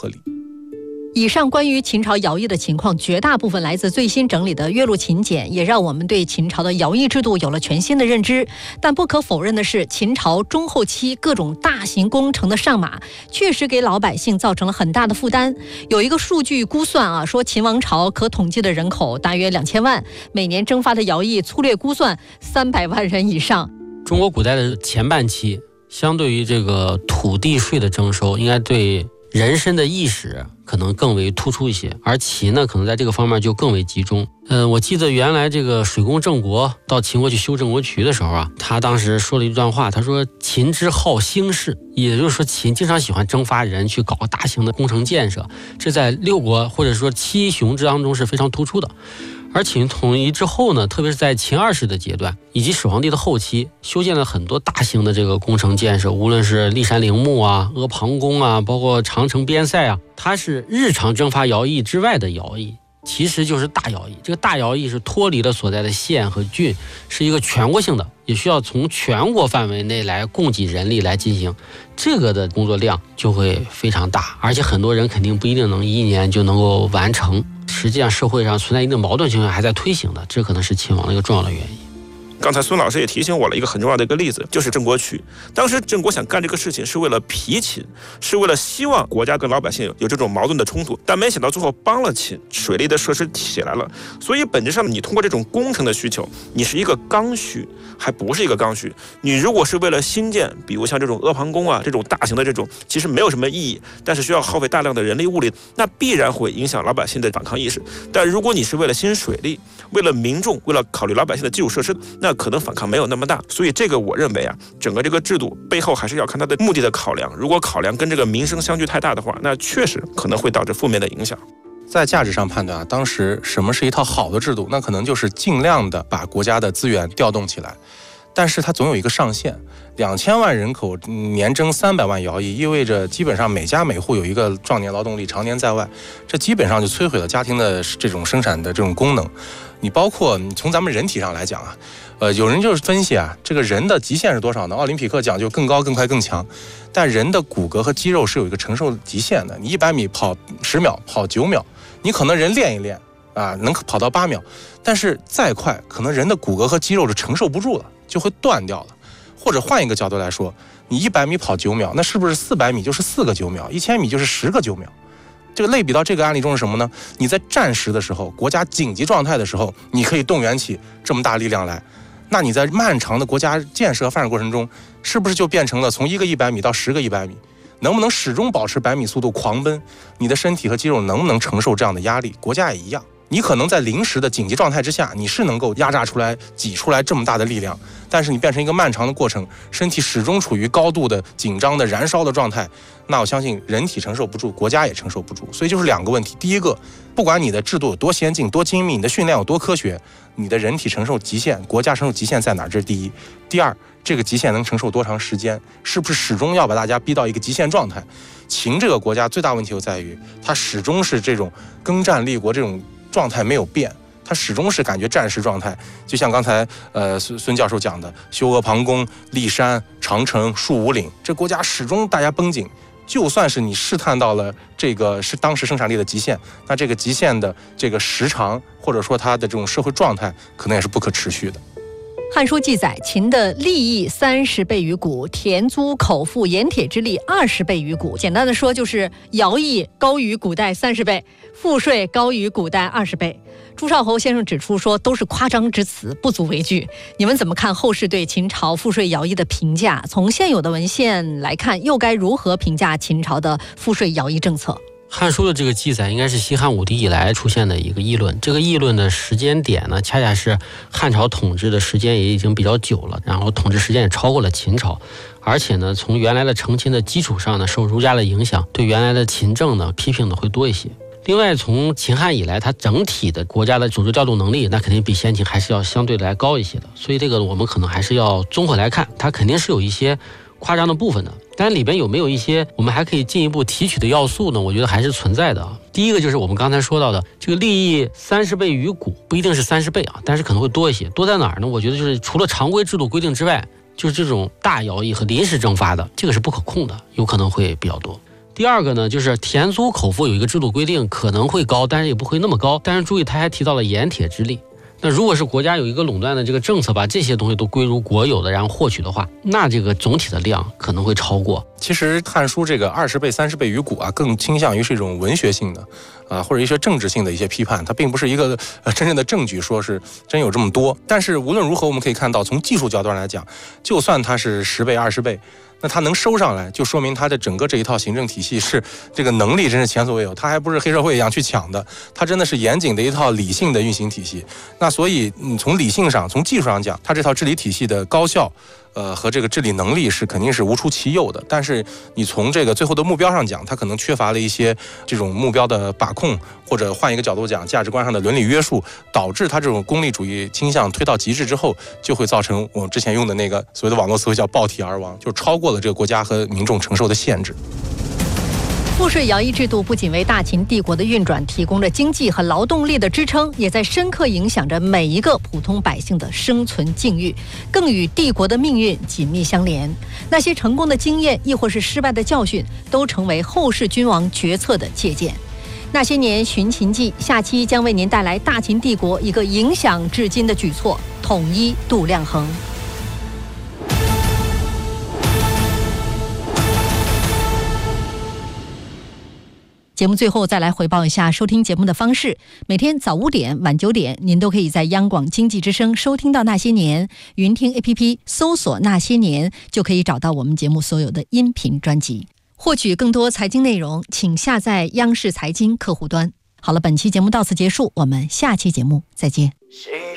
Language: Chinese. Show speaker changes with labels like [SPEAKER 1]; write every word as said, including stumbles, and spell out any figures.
[SPEAKER 1] 合理。
[SPEAKER 2] 以上关于秦朝徭役的情况，绝大部分来自最新整理的岳麓秦简，也让我们对秦朝的徭役制度有了全新的认知。但不可否认的是，秦朝中后期各种大型工程的上马，确实给老百姓造成了很大的负担。有一个数据估算啊，说秦王朝可统计的人口大约两千万，每年征发的徭役粗略估算三百万人以上。
[SPEAKER 3] 中国古代的前半期，相对于这个土地税的征收，应该对人身的意识可能更为突出一些，而秦呢，可能在这个方面就更为集中。嗯，我记得原来这个水工郑国到秦国去修郑国渠的时候啊，他当时说了一段话，他说秦之好兴事，也就是说秦经常喜欢征发人去搞大型的工程建设，这在六国或者说七雄之当中是非常突出的。而秦统一之后呢，特别是在秦二世的阶段以及始皇帝的后期，修建了很多大型的这个工程建设，无论是骊山陵墓啊、阿房宫啊，包括长城边塞啊，它是日常征发徭役之外的徭役，其实就是大徭役。这个大徭役是脱离了所在的县和郡，是一个全国性的，也需要从全国范围内来供给人力来进行，这个的工作量就会非常大，而且很多人肯定不一定能一年就能够完成。实际上社会上存在一定矛盾情况还在推行的，这可能是秦王的一个重要的原因。
[SPEAKER 4] 刚才孙老师也提醒我了一个很重要的一个例子，就是郑国渠。当时郑国想干这个事情是为了疲秦，是为了希望国家跟老百姓有这种矛盾的冲突，但没想到最后帮了秦，水利的设施起来了。所以本质上你通过这种工程的需求，你是一个刚需，还不是一个刚需。你如果是为了新建，比如像这种阿房宫啊，这种大型的这种其实没有什么意义，但是需要耗费大量的人力物力，那必然会影响老百姓的反抗意识。但如果你是为了新水利，为了民众，为了考虑老百姓的基础设施，那可能反抗没有那么大。所以这个我认为啊，整个这个制度背后还是要看它的目的的考量。如果考量跟这个民生相距太大的话，那确实可能会导致负面的影响。
[SPEAKER 1] 在价值上判断啊，当时什么是一套好的制度，那可能就是尽量的把国家的资源调动起来，但是它总有一个上限。两千万人口年征三百万徭役，意味着基本上每家每户有一个壮年劳动力常年在外，这基本上就摧毁了家庭的这种生产的这种功能。你包括你从咱们人体上来讲啊，呃，有人就是分析啊，这个人的极限是多少呢？奥林匹克讲究更高、更快、更强，但人的骨骼和肌肉是有一个承受极限的。你一百米跑十秒，跑九秒，你可能人练一练啊，能跑到八秒，但是再快，可能人的骨骼和肌肉是承受不住了，就会断掉了。或者换一个角度来说，你一百米跑九秒，那是不是四百米就是四个九秒，一千米就是十个九秒？这个类比到这个案例中是什么呢？你在战时的时候，国家紧急状态的时候，你可以动员起这么大力量来，那你在漫长的国家建设发展过程中，是不是就变成了从一个一百米到十个一百米？能不能始终保持百米速度狂奔？你的身体和肌肉能不能承受这样的压力？国家也一样。你可能在临时的紧急状态之下，你是能够压榨出来、挤出来这么大的力量，但是你变成一个漫长的过程，身体始终处于高度的紧张的燃烧的状态，那我相信人体承受不住，国家也承受不住。所以就是两个问题：第一个，不管你的制度有多先进、多精密，你的训练有多科学，你的人体承受极限，国家承受极限在哪儿？这是第一。第二，这个极限能承受多长时间？是不是始终要把大家逼到一个极限状态？秦这个国家最大问题就在于，它始终是这种征战立国这种状态没有变，它始终是感觉战时状态。就像刚才呃孙孙教授讲的，修阿房宫、骊山、长城、戍五岭，这国家始终大家绷紧。就算是你试探到了这个是当时生产力的极限，那这个极限的这个时长，或者说它的这种社会状态，可能也是不可持续的。
[SPEAKER 2] 汉书记载，秦的利益三十倍于古，田租口赋盐铁之利二十倍于古。简单的说，就是徭役高于古代三十倍，赋税高于古代二十倍。朱少侯先生指出说，都是夸张之词，不足为惧。你们怎么看后世对秦朝赋税徭役的评价？从现有的文献来看，又该如何评价秦朝的赋税徭役政策？
[SPEAKER 3] 汉书的这个记载应该是西汉武帝以来出现的一个议论，这个议论的时间点呢，恰恰是汉朝统治的时间也已经比较久了，然后统治时间也超过了秦朝，而且呢，从原来的承秦的基础上呢，受儒家的影响，对原来的秦政呢批评的会多一些。另外，从秦汉以来，它整体的国家的组织调动能力，那肯定比先秦还是要相对来高一些的，所以这个我们可能还是要综合来看，它肯定是有一些夸张的部分的，但里边有没有一些我们还可以进一步提取的要素呢？我觉得还是存在的啊。第一个就是我们刚才说到的这个利益三十倍于古，不一定是三十倍啊，但是可能会多一些。多在哪儿呢？我觉得就是除了常规制度规定之外，就是这种大徭役和临时征发的，这个是不可控的，有可能会比较多。 第二个呢，就是田租口腹有一个制度规定，可能会高，但是也不会那么高。但是注意，他还提到了盐铁之力。那如果是国家有一个垄断的这个政策，把这些东西都归入国有的，然后获取的话，那这个总体的量可能会超过。
[SPEAKER 1] 其实《汉书》这个二十倍、三十倍于股啊，更倾向于是一种文学性的啊，或者一些政治性的一些批判，它并不是一个呃真正的证据，说是真有这么多。但是无论如何，我们可以看到，从技术角度上来讲，就算它是十倍、二十倍。那它能收上来，就说明它的整个这一套行政体系是这个能力真是前所未有，它还不是黑社会一样去抢的，它真的是严谨的一套理性的运行体系。那所以你从理性上、从技术上讲，它这套治理体系的高效，呃和这个治理能力是肯定是无出其右的。但是你从这个最后的目标上讲，它可能缺乏了一些这种目标的把控，或者换一个角度讲，价值观上的伦理约束，导致它这种功利主义倾向推到极致之后，就会造成我们之前用的那个所谓的网络词汇叫暴体而亡，就是超过了这个国家和民众承受的限制。
[SPEAKER 2] 赋税徭役制度不仅为大秦帝国的运转提供了经济和劳动力的支撑，也在深刻影响着每一个普通百姓的生存境遇，更与帝国的命运紧密相连。那些成功的经验，亦或是失败的教训，都成为后世君王决策的借鉴。那些年寻秦记，下期将为您带来大秦帝国一个影响至今的举措——统一度量衡。节目最后再来回报一下收听节目的方式。每天早五点、晚九点，您都可以在央广经济之声收听到《那些年》，云听 A P P 搜索《那些年》就可以找到我们节目所有的音频专辑。获取更多财经内容，请下载央视财经客户端。好了，本期节目到此结束，我们下期节目再见。